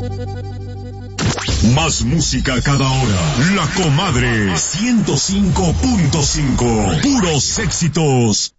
Más música cada hora. La Comadre 105.5. Puros éxitos.